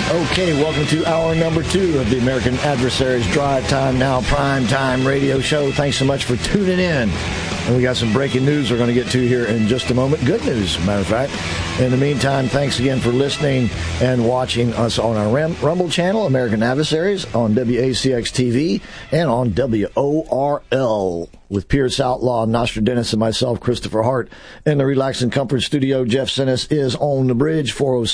Okay, welcome to hour number 2 of the American Adversaries Drive Time Now Prime Time radio show. Thanks so much for tuning in. And we got some breaking news we're going to get to here in just a moment. Good news, as a matter of fact. In the meantime, thanks again for listening and watching us on our Rumble channel, American Adversaries, on WACX TV, and on WORL. With Pierce Outlaw, Nostradamus, and myself, Christopher Hart. In the Relax and Comfort studio, Jeff Sinis is on the bridge.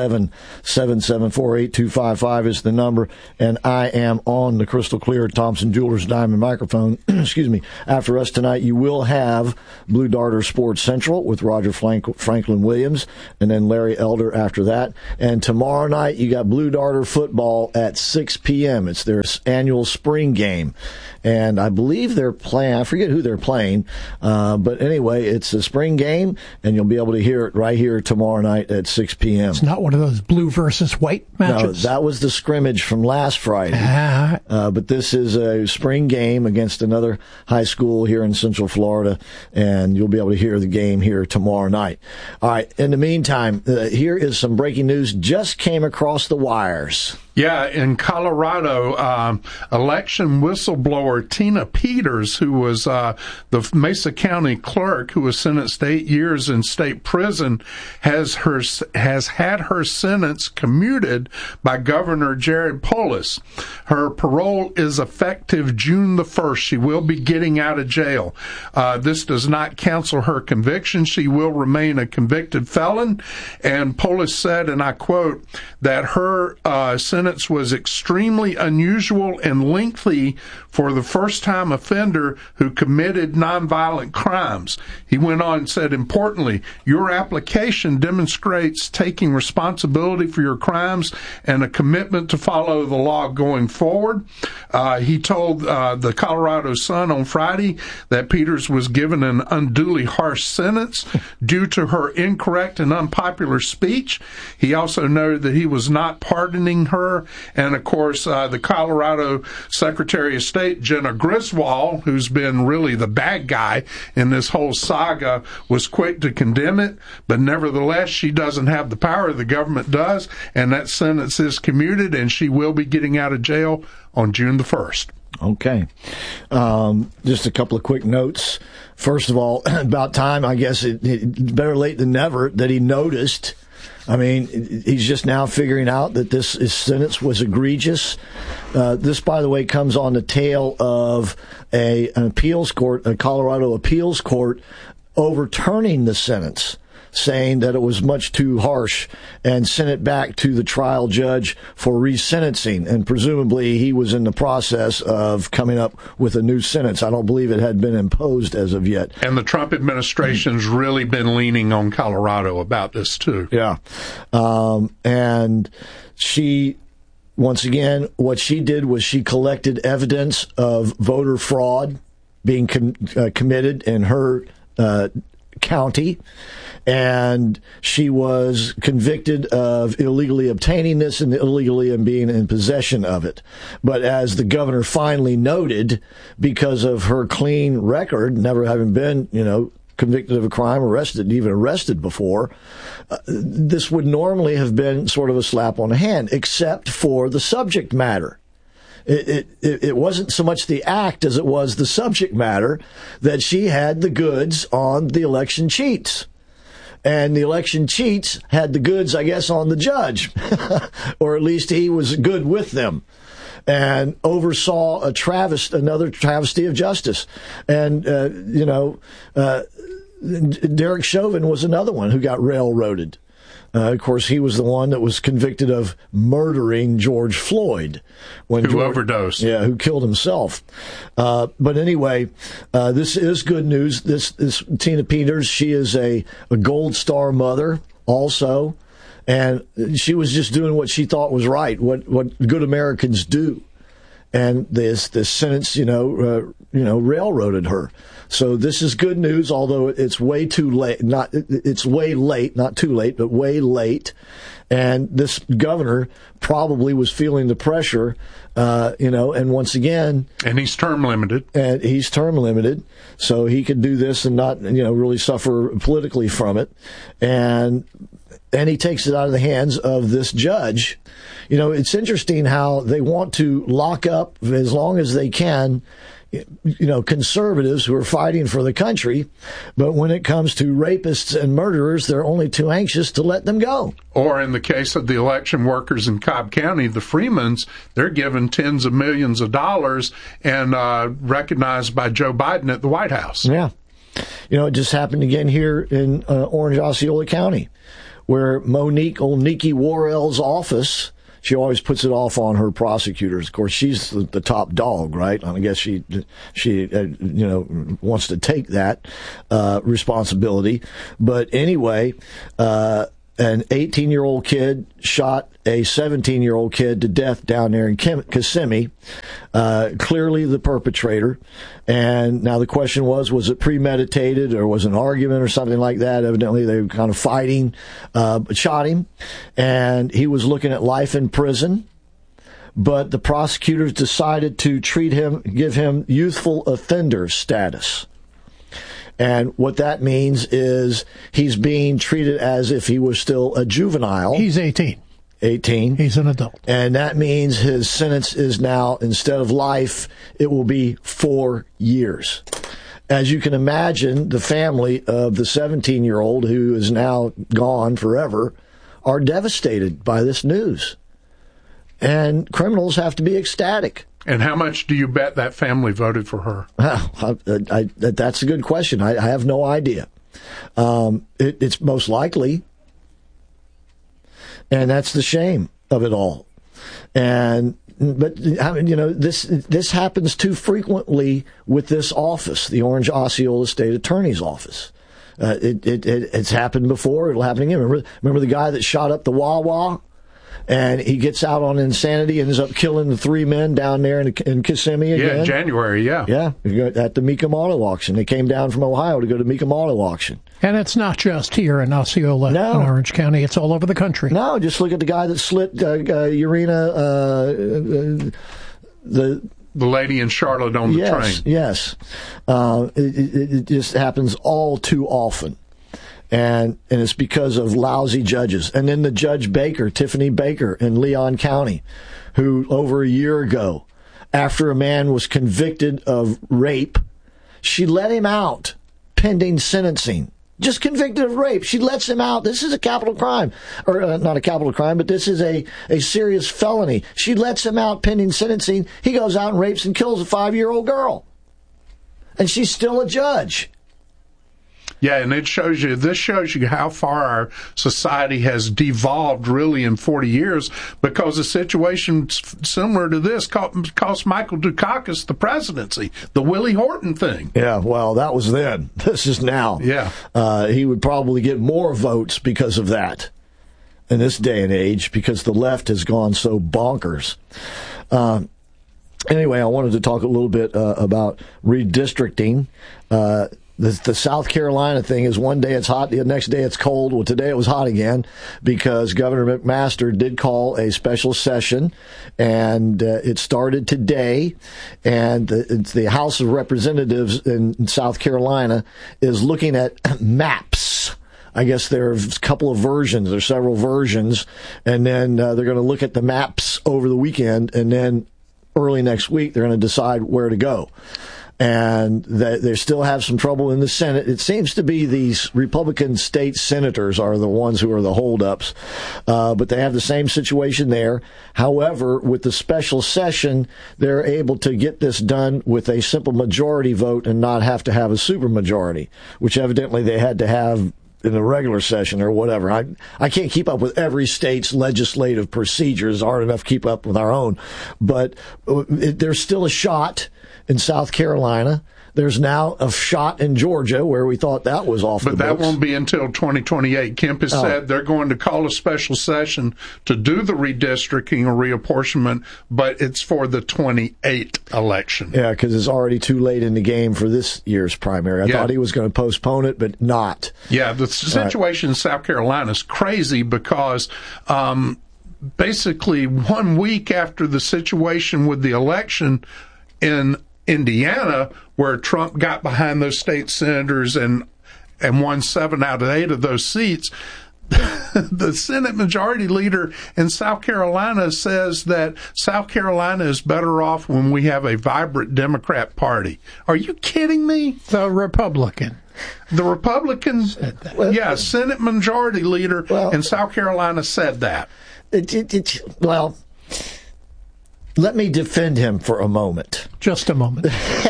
407-774-8255 is the number. And I am on the crystal clear Thompson Jewelers Diamond microphone. Excuse me. After us tonight, you will have Blue Darter Sports Central with Roger Franklin Williams, and then Larry Elder after that. And tomorrow night, you got Blue Darter football at 6 p.m. It's their annual spring game. And I believe they're playing, I forget who they're playing, but anyway, it's a spring game, and you'll be able to hear it right here tomorrow night at 6 p.m. It's not one of those blue versus white matches? No, that was the scrimmage from last Friday. But this is a spring game against another high school here in Central Florida, and you'll be able to hear the game here tomorrow night. All right, in the meantime, here is some breaking news just came across the wires. Yeah, in Colorado, election whistleblower Tina Peters, who was the Mesa County clerk who was sentenced to 8 years in state prison, has had her sentence commuted by Governor Jared Polis. Her parole is effective June the 1st. She will be getting out of jail. This does not cancel her conviction. She will remain a convicted felon. And Polis said, and I quote, that her sentence was extremely unusual and lengthy for the first-time offender who committed nonviolent crimes. He went on and said, importantly, your application demonstrates taking responsibility for your crimes and a commitment to follow the law going forward. He told the Colorado Sun on Friday that Peters was given an unduly harsh sentence due to her incorrect and unpopular speech. He also noted that he was not pardoning her. And, of course, the Colorado Secretary of State, Jenna Griswold, who's been really the bad guy in this whole saga, was quick to condemn it. But nevertheless, she doesn't have the power. The government does. And that sentence is commuted, and she will be getting out of jail on June the 1st. Okay. Just a couple of quick notes. First of all, about time, I guess it better late than never that he noticed. I mean, he's just now figuring out that this sentence was egregious. This, by the way, comes on the tail of an appeals court, a Colorado appeals court, overturning the sentence, saying that it was much too harsh, and sent it back to the trial judge for resentencing. And presumably he was in the process of coming up with a new sentence. I don't believe it had been imposed as of yet. And the Trump administration's really been leaning on Colorado about this, too. Yeah. And she, once again, what she did was she collected evidence of voter fraud being committed in her county, and she was convicted of illegally obtaining this and illegally being in possession of it. But as the governor finally noted, because of her clean record, never having been, convicted of a crime, even arrested before, this would normally have been sort of a slap on the hand, except for the subject matter. It wasn't so much the act as it was the subject matter, that she had the goods on the election cheats. And the election cheats had the goods, I guess, on the judge, or at least he was good with them, and oversaw another travesty of justice. And, Derek Chauvin was another one who got railroaded. Of course, he was the one that was convicted of murdering George Floyd. Who overdosed. Yeah, who killed himself. But anyway, this is good news. This Tina Peters, she is a Gold Star mother also. And she was just doing what she thought was right, what good Americans do. And this sentence, railroaded her. So this is good news, although it's way too late. It's way late, not too late, but way late. And this governor probably was feeling the pressure, and once again. And he's term limited. And he's term limited, so he could do this and not, really suffer politically from it. And and he takes it out of the hands of this judge. You know, it's interesting how they want to lock up as long as they can, you know, conservatives who are fighting for the country. But when it comes to rapists and murderers, they're only too anxious to let them go. Or in the case of the election workers in Cobb County, the Freemans, they're given tens of millions of dollars and recognized by Joe Biden at the White House. Yeah. You know, it just happened again here in Orange Osceola County, where Monique Worrell's office, she always puts it off on her prosecutors. Of course, she's the top dog, right? I guess she wants to take that responsibility. But anyway, an 18-year-old kid shot a 17-year-old kid to death down there in Kissimmee, clearly the perpetrator. And now the question was it premeditated or was it an argument or something like that? Evidently they were kind of fighting, shot him, and he was looking at life in prison. But the prosecutors decided to give him youthful offender status. And what that means is he's being treated as if he was still a juvenile. He's 18. 18. He's an adult. And that means his sentence is now, instead of life, it will be 4 years. As you can imagine, the family of the 17-year-old who is now gone forever are devastated by this news. And criminals have to be ecstatic. And how much do you bet that family voted for her? That's a good question. I have no idea. It's most likely. And that's the shame of it all. But you know, this happens too frequently with this office, the Orange Osceola State Attorney's Office. It's happened before. It'll happen again. Remember the guy that shot up the Wawa? And he gets out on insanity and ends up killing the 3 men down there in Kissimmee again. Yeah, in January, yeah. Yeah, at the Mecum Auto Auction. They came down from Ohio to go to Mecum Auto Auction. And it's not just here in Osceola, in Orange County. It's all over the country. No, just look at the guy that slit Urena, the lady in Charlotte on the train. Yes. It just happens all too often. And it's because of lousy judges. And then the Judge Baker, Tiffany Baker in Leon County, who over a year ago, after a man was convicted of rape, she let him out pending sentencing. Just convicted of rape. She lets him out. This is a capital crime. Or not a capital crime, but this is a serious felony. She lets him out pending sentencing. He goes out and rapes and kills a 5-year-old girl. And she's still a judge. Yeah, and this shows you how far our society has devolved really in 40 years, because a situation similar to this cost Michael Dukakis the presidency, the Willie Horton thing. Yeah, well, that was then. This is now. Yeah. He would probably get more votes because of that in this day and age, because the left has gone so bonkers. Anyway, I wanted to talk a little bit about redistricting. The South Carolina thing is one day it's hot, the next day it's cold. Well, today it was hot again because Governor McMaster did call a special session, and it started today. And the House of Representatives in South Carolina is looking at maps. I guess there are a couple of versions, there's several versions, and then they're going to look at the maps over the weekend, and then early next week they're going to decide where to go. And they still have some trouble in the Senate. It seems to be these Republican state senators are the ones who are the holdups, but they have the same situation there. However, with the special session, they're able to get this done with a simple majority vote and not have to have a supermajority, which evidently they had to have in the regular session or whatever. I can't keep up with every state's legislative procedures. Hard enough to keep up with our own, but there's still a shot in South Carolina. There's now a shot in Georgia where we thought that was off the books. But that won't be until 2028. Kemp has said they're going to call a special session to do the redistricting or reapportionment, but it's for the 28 election. Yeah, because it's already too late in the game for this year's primary. I thought he was going to postpone it, but not. Yeah, the situation in South Carolina is crazy because basically 1 week after the situation with the election in Indiana, where Trump got behind those state senators and won 7 out of 8 of those seats, the Senate Majority Leader in South Carolina says that South Carolina is better off when we have a vibrant Democrat Party. Are you kidding me? The Republican. The Republicans, Senate Majority Leader in South Carolina said that. Well, let me defend him for a moment. Just a moment.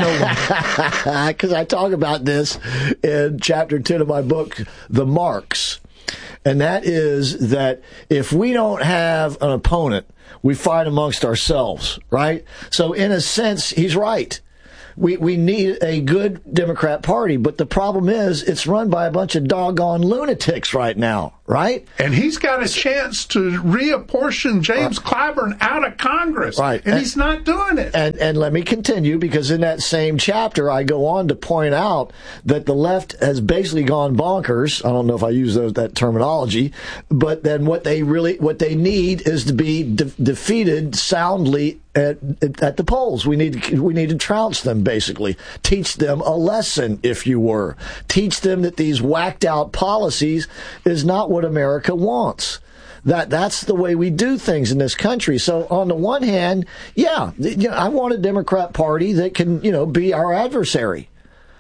Because I talk about this in Chapter 10 of my book, The Marks. And that is that if we don't have an opponent, we fight amongst ourselves, right? So in a sense, he's right. We need a good Democrat Party, but the problem is it's run by a bunch of doggone lunatics right now, right? And he's got a chance to reapportion James Clyburn out of Congress, right? And he's not doing it. And let me continue, because in that same chapter, I go on to point out that the left has basically gone bonkers. I don't know if I use that terminology, but then what they need is to be defeated soundly at the polls. We need to trounce them, basically. Teach them a lesson, if you were. Teach them that these whacked out policies is not what America wants. That's the way we do things in this country. So on the one hand, I want a Democrat Party that can, be our adversary.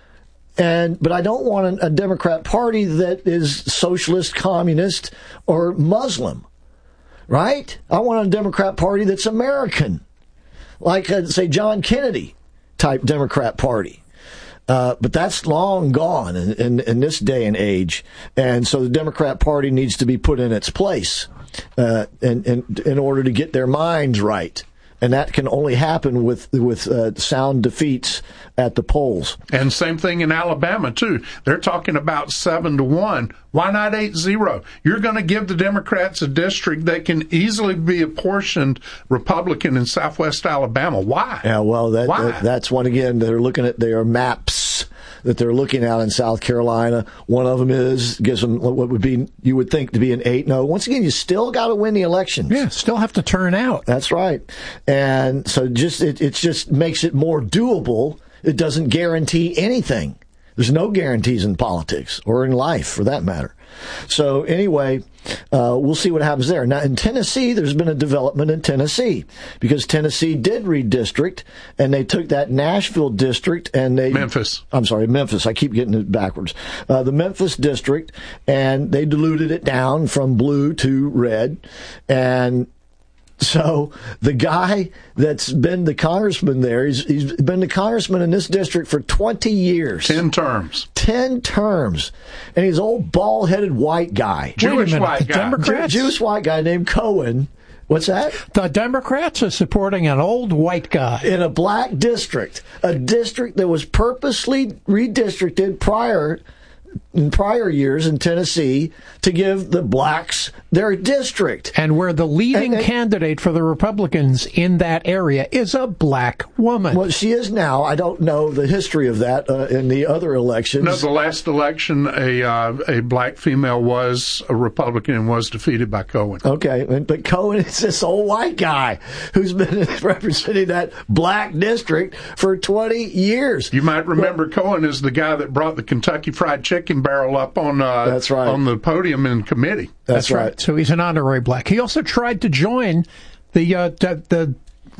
But I don't want a Democrat Party that is socialist, communist, or Muslim. Right? I want a Democrat Party that's American. Like, say, John Kennedy type Democrat Party. But that's long gone in this day and age. And so the Democrat Party needs to be put in its place in order to get their minds right. And that can only happen with sound defeats at the polls. And same thing in Alabama, too. They're talking about 7-1. Why not 8-0? You're going to give the Democrats a district that can easily be apportioned Republican in Southwest Alabama. Why? Yeah, well, that's one again. They're looking at their maps that they're looking at in South Carolina. One of them gives them what would be, you would think, to be an 8-0. Once again, you still got to win the elections. Yeah, still have to turn out. That's right. And so it just makes it more doable. It doesn't guarantee anything. There's no guarantees in politics or in life, for that matter. So anyway, we'll see what happens there. Now, in Tennessee, there's been a development in Tennessee because Tennessee did redistrict, and they took that Nashville district and Memphis. I keep getting it backwards. The Memphis district, and they diluted it down from blue to red. And so the guy that's been the congressman there, he's been the congressman in this district for 20 years. 10 terms. 10 terms. And he's an old bald-headed white guy. Jewish white guy. Democrats? Jewish white guy named Cohen. What's that? The Democrats are supporting an old white guy. In a black district. A district that was purposely redistricted in prior years in Tennessee to give the blacks their district. And where the leading candidate for the Republicans in that area is a black woman. Well, she is now. I don't know the history of that in the other elections. No, the last election, a black female was a Republican and was defeated by Cohen. Okay, but Cohen is this old white guy who's been representing that black district for 20 years. You might remember Cohen is the guy that brought the Kentucky Fried Chicken barrel up on that's right. on the podium in committee. That's right. So he's an honorary black. He also tried to join the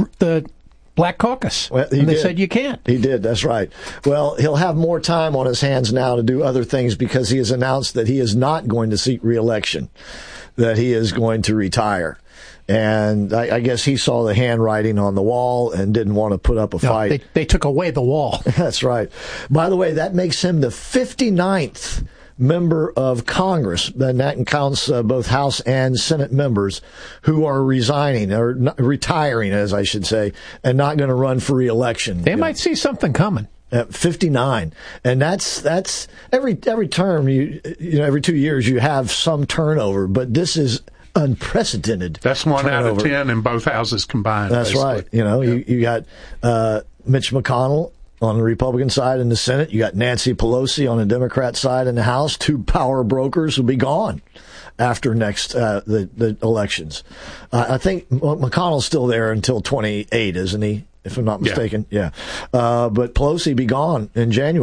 Black Caucus. Well, and they said you can't. He did. That's right. Well, he'll have more time on his hands now to do other things because he has announced that he is not going to seek re-election, that he is going to retire. And I guess he saw the handwriting on the wall and didn't want to put up a fight. They took away the wall. That's right. By the way, that makes him the 59th member of Congress, and that counts both House and Senate members who are resigning or retiring, as I should say, and not going to run for re-election. They might see something coming. 59, and that's every term. Every 2 years you have some turnover, but this is unprecedented. That's one turnover. out of 10 in both houses combined. That's basically. Right. You got Mitch McConnell on the Republican side in the Senate. You got Nancy Pelosi on the Democrat side in the House. Two power brokers will be gone after the elections. I think McConnell's still there until 28, isn't he? If I'm not mistaken. Yeah. But Pelosi be gone in January.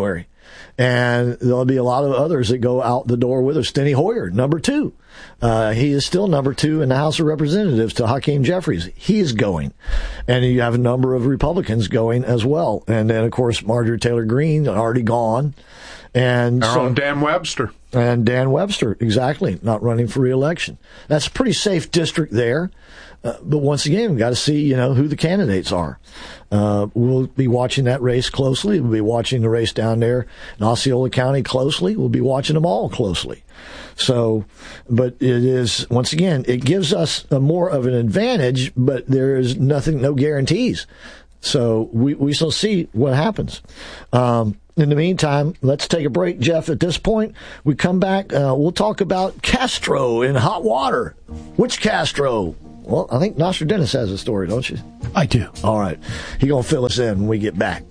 And there'll be a lot of others that go out the door with her. Steny Hoyer, number 2. He is still number 2 in the House of Representatives to Hakeem Jeffries. He's going. And you have a number of Republicans going as well. And then, of course, Marjorie Taylor Greene, already gone. And our own Dan Webster. And Dan Webster, exactly, not running for re-election. That's a pretty safe district there. But once again, we've got to see, who the candidates are. We'll be watching that race closely. We'll be watching the race down there in Osceola County closely. We'll be watching them all closely. So, but it is, once again, it gives us more of an advantage, but there is no guarantees. So we shall see what happens. In the meantime, let's take a break, Jeff. At this point, we come back. We'll talk about Castro in hot water. Which Castro? Well, I think Nostradamus has a story, don't you? I do. All right. He's going to fill us in when we get back.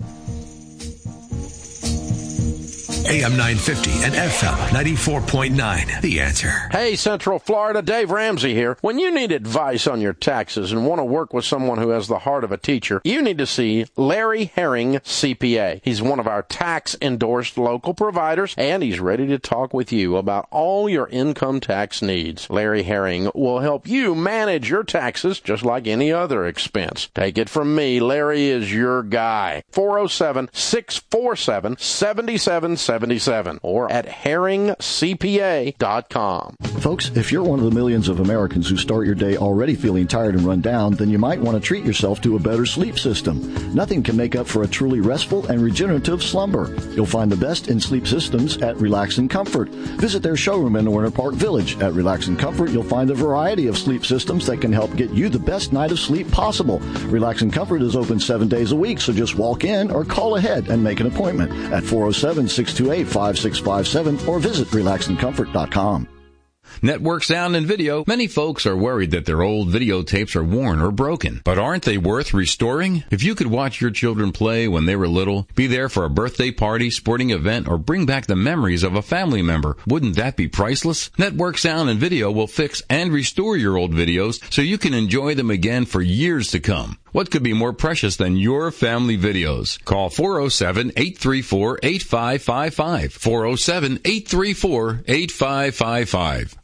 AM 950 and FM 94.9. The Answer. Hey, Central Florida, Dave Ramsey here. When you need advice on your taxes and want to work with someone who has the heart of a teacher, you need to see Larry Herring, CPA. He's one of our tax-endorsed local providers, and he's ready to talk with you about all your income tax needs. Larry Herring will help you manage your taxes just like any other expense. Take it from me, Larry is your guy. 407-647-7777 or at herringcpa.com. Folks, if you're one of the millions of Americans who start your day already feeling tired and run down, then you might want to treat yourself to a better sleep system. Nothing can make up for a truly restful and regenerative slumber. You'll find the best in sleep systems at Relax and Comfort. Visit their showroom in Winter Park Village. At Relax and Comfort, you'll find a variety of sleep systems that can help get you the best night of sleep possible. Relax and Comfort is open 7 days a week, so just walk in or call ahead and make an appointment at 407-628-5657 or visit relaxandcomfort.com. Network Sound and Video. Many folks are worried that their old videotapes are worn or broken. But aren't they worth restoring? If you could watch your children play when they were little, be there for a birthday party, sporting event, or bring back the memories of a family member, wouldn't that be priceless? Network Sound and Video will fix and restore your old videos so you can enjoy them again for years to come. What could be more precious than your family videos? Call 407-834-8555. 407-834-8555.